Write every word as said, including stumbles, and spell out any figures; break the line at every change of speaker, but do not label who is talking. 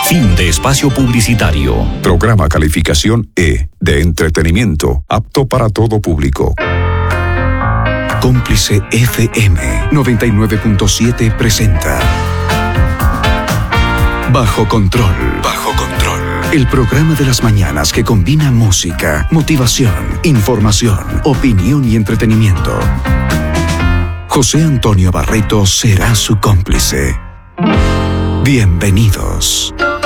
Fin de espacio publicitario.
Programa calificación E, de entretenimiento, apto para todo público. Cómplice F M noventa y nueve punto siete presenta Bajo Control. Bajo Control. El programa de las mañanas que combina música, motivación, información, opinión y entretenimiento. José Antonio Barreto será su cómplice. Bienvenidos.